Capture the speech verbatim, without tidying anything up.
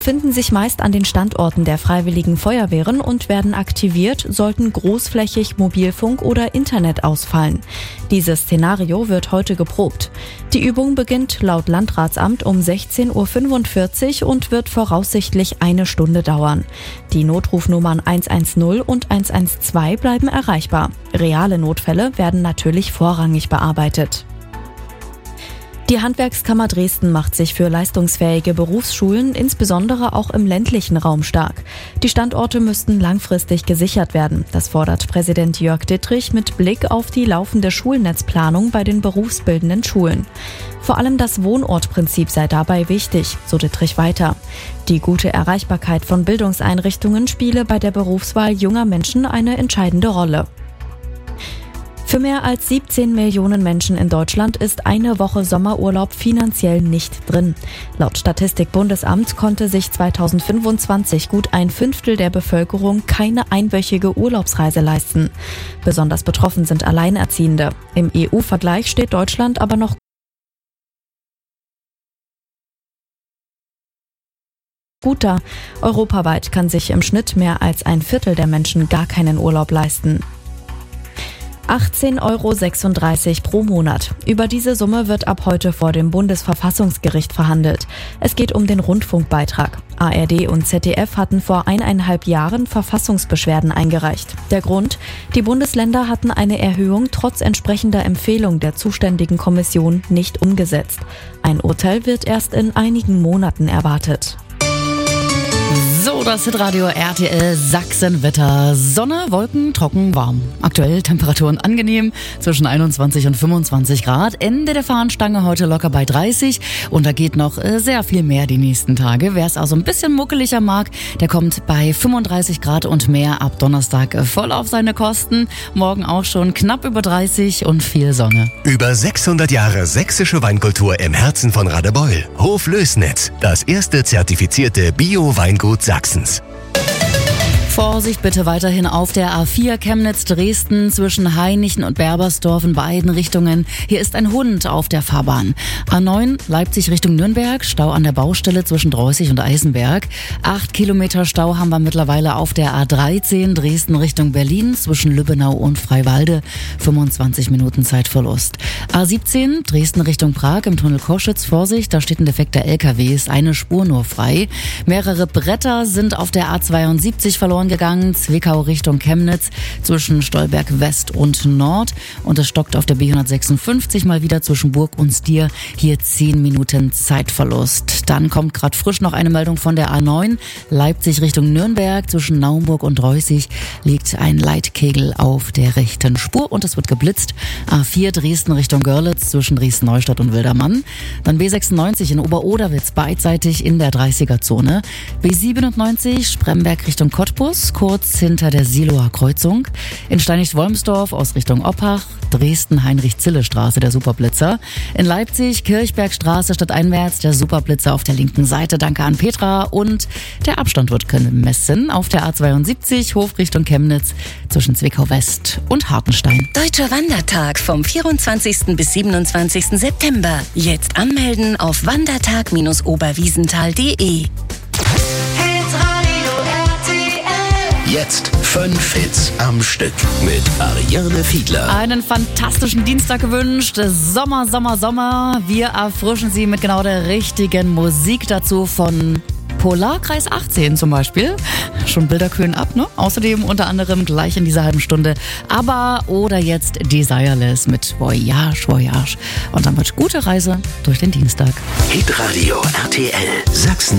Finden sich meist an den Standorten der Freiwilligen Feuerwehren und werden aktiviert, sollten großflächig Mobilfunk oder Internet ausfallen. Dieses Szenario wird heute geprobt. Die Übung beginnt laut Landratsamt um sechzehn Uhr fünfundvierzig und wird voraussichtlich eine Stunde dauern. Die Notrufnummern hundertzehn und hundertzwölf bleiben erreichbar. Reale Notfälle werden natürlich vorrangig bearbeitet. Die Handwerkskammer Dresden macht sich für leistungsfähige Berufsschulen, insbesondere auch im ländlichen Raum, stark. Die Standorte müssten langfristig gesichert werden. Das fordert Präsident Jörg Dittrich mit Blick auf die laufende Schulnetzplanung bei den berufsbildenden Schulen. Vor allem das Wohnortprinzip sei dabei wichtig, so Dittrich weiter. Die gute Erreichbarkeit von Bildungseinrichtungen spiele bei der Berufswahl junger Menschen eine entscheidende Rolle. Für mehr als siebzehn Millionen Menschen in Deutschland ist eine Woche Sommerurlaub finanziell nicht drin. Laut Statistik-Bundesamt konnte sich zweitausendfünfundzwanzig gut ein Fünftel der Bevölkerung keine einwöchige Urlaubsreise leisten. Besonders betroffen sind Alleinerziehende. Im E U-Vergleich steht Deutschland aber noch gut da. Europaweit kann sich im Schnitt mehr als ein Viertel der Menschen gar keinen Urlaub leisten. achtzehn Euro sechsunddreißig pro Monat. Über diese Summe wird ab heute vor dem Bundesverfassungsgericht verhandelt. Es geht um den Rundfunkbeitrag. A R D und Z D F hatten vor eineinhalb Jahren Verfassungsbeschwerden eingereicht. Der Grund? Die Bundesländer hatten eine Erhöhung trotz entsprechender Empfehlung der zuständigen Kommission nicht umgesetzt. Ein Urteil wird erst in einigen Monaten erwartet. So, das Hitradio R T L Sachsenwetter. Sonne, Wolken, trocken, warm. Aktuell Temperaturen angenehm zwischen einundzwanzig und fünfundzwanzig Grad. Ende der Fahnenstange heute locker bei dreißig. Und da geht noch äh, sehr viel mehr die nächsten Tage. Wer es also ein bisschen muckeliger mag, der kommt bei fünfunddreißig Grad und mehr ab Donnerstag äh, voll auf seine Kosten. Morgen auch schon knapp über dreißig und viel Sonne. Über sechshundert Jahre sächsische Weinkultur im Herzen von Radebeul. Hof Lößnitz, das erste zertifizierte Bio-Weingut Sachsens. Vorsicht bitte weiterhin auf der A vier Chemnitz-Dresden zwischen Hainichen und Berbersdorf in beiden Richtungen. Hier ist ein Hund auf der Fahrbahn. A neun Leipzig Richtung Nürnberg, Stau an der Baustelle zwischen Dreußig und Eisenberg. Acht Kilometer Stau haben wir mittlerweile auf der A dreizehn Dresden Richtung Berlin zwischen Lübbenau und Freiwalde. fünfundzwanzig Minuten Zeitverlust. A siebzehn Dresden Richtung Prag im Tunnel Koschitz. Vorsicht, da steht ein defekter L K W, ist eine Spur nur frei. Mehrere Bretter sind auf der A zweiundsiebzig verloren gegangen, Zwickau Richtung Chemnitz zwischen Stolberg West und Nord, und es stockt auf der B hundertsechsundfünfzig mal wieder zwischen Burg und Stier, hier zehn Minuten Zeitverlust. Dann kommt gerade frisch noch eine Meldung von der A neun, Leipzig Richtung Nürnberg zwischen Naumburg und Dreußig liegt ein Leitkegel auf der rechten Spur und es wird geblitzt. A vier Dresden Richtung Görlitz zwischen Dresden-Neustadt und Wildermann, dann B sechsundneunzig in Oberoderwitz beidseitig in der dreißiger Zone, B siebenundneunzig Spremberg Richtung Cottbus kurz hinter der Siloer Kreuzung. In Steinich-Wolmsdorf aus Richtung Oppach, Dresden-Heinrich-Zille-Straße der Superblitzer. In Leipzig Kirchbergstraße stadteinwärts der Superblitzer auf der linken Seite. Danke an Petra. Und der Abstand wird gemessen auf der A zweiundsiebzig Hof Richtung Chemnitz zwischen Zwickau West und Hartenstein. Deutscher Wandertag vom vierundzwanzigsten bis siebenundzwanzigsten September. Jetzt anmelden auf wandertag Bindestrich oberwiesenthal punkt de. Jetzt fünf Hits am Stück mit Ariane Fiedler. Einen fantastischen Dienstag gewünscht. Sommer, Sommer, Sommer. Wir erfrischen Sie mit genau der richtigen Musik dazu von Polarkreis achtzehn zum Beispiel. Schon Bilder kühlen ab, ne? Außerdem unter anderem gleich in dieser halben Stunde ABBA oder jetzt Desireless mit Voyage, Voyage. Und damit gute Reise durch den Dienstag. Hitradio R T L Sachsen.